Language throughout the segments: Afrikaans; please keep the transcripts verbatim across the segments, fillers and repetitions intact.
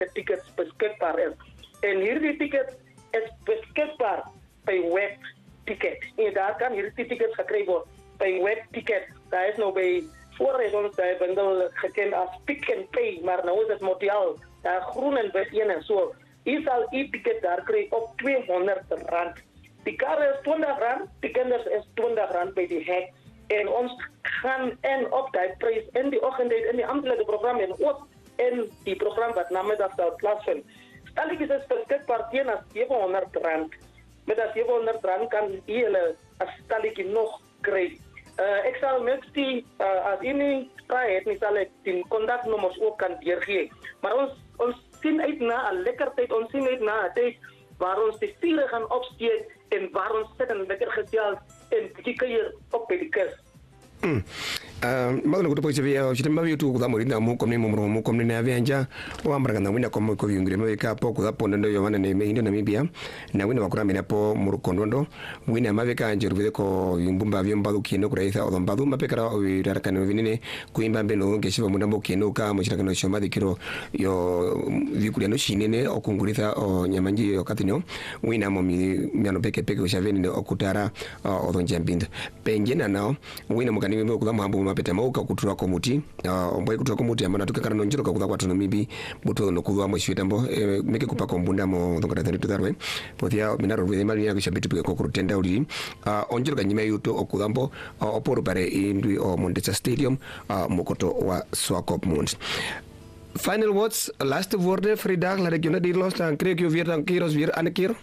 tickets beskikbaar is. En hierdie tickets is beskikbaar by web ticket. En daar kan hierdie tickets gekry word by web ticket. Daar is nou by voorheen ons daai bundel gekend as Pick and Pay, maar nou is dit Mondial. Daar groen en wit ene. So, u sal u ticket daar kry op tweehonderd rand. Die karre is twintig rand, die kinders is twintig rand by die hek. En ons gaan en op die prys in die oggend in die amptelike program en ook in die program wat namiddag sal plaasvind. Stalletjies is beskikbaar teen as zevenhonderd rand. Met as zevenhonderd rand kan u hulle as stalletjie nog kry. Uh, ek sal met die, uh, as u nie vrae het, nie sal ek die kontaknommers ook kan deurgee. Maar ons, ons sien uit na 'n lekker tyd, ons sien uit na 'n tyd waar ons die vuure gaan opsteek en waar ons sit en lekker gesels en bietjie kuier op by die kus. Mm. Uh, magana kutopo chavia chitemba vitu kudamo lina mu komni mumro mu komni na vyanja wa amranga wina komo ko yungire me ka po kudapo ndo yo wana ne me Namibia na wina wakura mina po murukondondo wina maveka njeruvide ko yumbumba vyombalu kino kuraitha odombadu mapekara o rarakano vinine kuimba mbeno ngeshiba mundambo kino ka muchirakano shomadi kiro yo vikuliano shinene okunguritha o nyamanji yo katino wina mo mi miano peke peke ushaveni okutara odonjambinda penjena nao wina mukani mwe kudamo ambu mapeta mauka kutura komuti uh, omboye kutura komuti amana tukakana nonjiro ka kudakwa tono mibi buto no kudwa mo shwetambo e, meke kupa kombunda mo ndongara tani tudarwe potia minaro rwe mali ya kishabitu pe ko kurutenda uli uh, onjiro ka nyima yuto okudambo uh, oporo bare indwi o Mondesa Stadium uh, mokoto wa Swakopmund. Final words, laatste woorden Frida, laat ik je net die los dan kreeg je weer dan keer als weer aan de keer.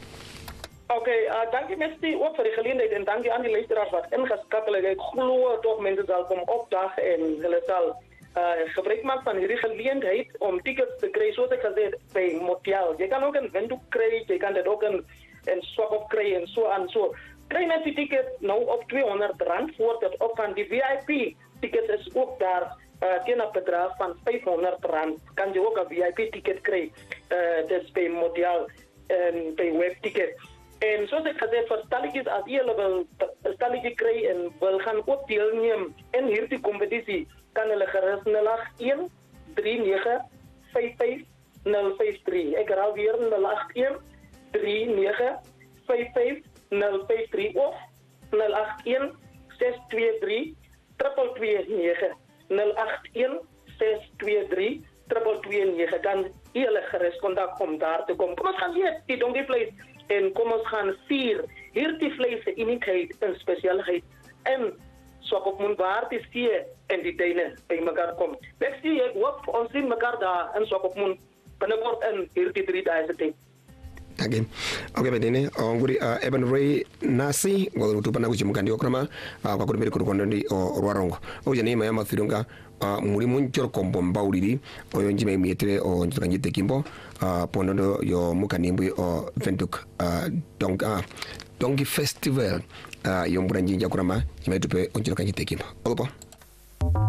Oké, okay, uh, dankie Misty ook vir die geleentheid en dankie aan die luisteraars wat ingeskakel het. Ek glo tog mense sal kom opdag en hulle sal uh, gebruik maak van hierdie geleentheid om tickets te kry soos ek gesê het by Mondial. Jy kan ook 'n windhoek kry, jy kan dit ook in in swap op kry en so aan so. Kry net die ticket nou op tweehonderd rand voor dit op van die V I P tickets is ook daar uh, teen 'n bedrag van vyfhonderd rand. Kan jy ook 'n V I P ticket kry. Uh, dis by Mondial en by web ticket. En zoals ik gezegd, voor stalletjes, als jullie wil een stalletje krijgen en wil gaan ook deelnemen in hierdie competitie, kan hulle gerust nul agt een drie negen vyf vyf nul vyf drie. Ik herhaal weer nul agt een drie negen vyf vyf nul vyf drie of nul agt een ses twee drie twee twee negen. nul agt een ses twee drie twee twee negen. Dan jullie gerust contact om daar te komen. Kom ons gaan hier, die donkie vlees. En kom ons gaan vier hierdie vlees se uniekheid en spesialiteit en Swakopmund waar die see en die duine by mekaar kom. Ek sien ek hoop ons sien mekaar daar in Swakopmund binnekort in hierdie drie dae se tyd. Dankie. Okay bedene nguri uh, Eben Ray Nasi ngolo tupana kuchimukandi okrama uh, kwa kurimiri kurukondi o rwarongo. Oje ni mayama thirunga uh, muri munchoro kombo mbauliri oyo njime mietere o njitokanyite kimbo uh, pondondo yo mukanimbu o Windhoek uh, dong uh, Dongi Festival uh, yo mbura njinja kurama njime tupe onjitokanyite kimbo. Olopo.